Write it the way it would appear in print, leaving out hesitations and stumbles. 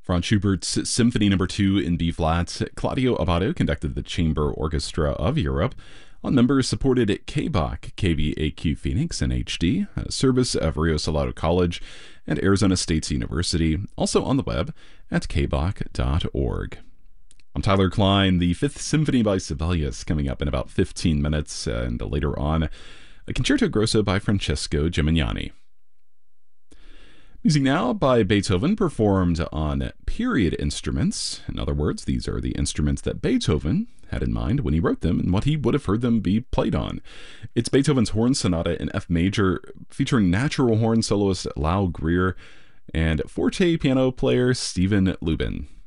Franz Schubert's Symphony No. 2 in B-flat, Claudio Abbado conducted the Chamber Orchestra of Europe. On members supported at KBAQ, KVAQ Phoenix in HD, a service of Rio Salado College and Arizona State University, also on the web at kbach.org. I'm Tyler Klein. The Fifth Symphony by Sibelius coming up in about 15 minutes, and later on, a Concerto Grosso by Francesco Gimignani. Music now by Beethoven, performed on period instruments. In other words, these are the instruments that Beethoven had in mind when he wrote them and what he would have heard them be played on. It's Beethoven's Horn Sonata in F major, featuring natural horn soloist Lau Greer and forte piano player Stephen Lubin.